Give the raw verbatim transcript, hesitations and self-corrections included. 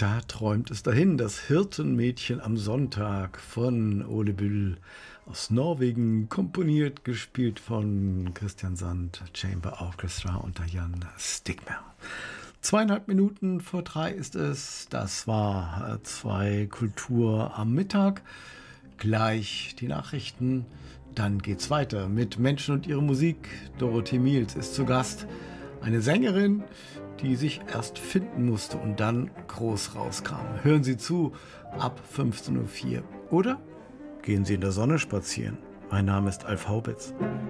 Da träumt es dahin, das Hirtenmädchen am Sonntag von Ole Bull aus Norwegen, komponiert, gespielt von Christian Sand, Chamber Orchestra unter Jan Stigmer. Zweieinhalb Minuten vor drei ist es, das war zwei Kultur am Mittag, gleich die Nachrichten, dann geht's weiter mit Menschen und ihre Musik. Dorothee Miels ist zu Gast, eine Sängerin, die sich erst finden musste und dann groß rauskam. Hören Sie zu, ab fünfzehn Uhr vier. Oder gehen Sie in der Sonne spazieren. Mein Name ist Alf Haubitz.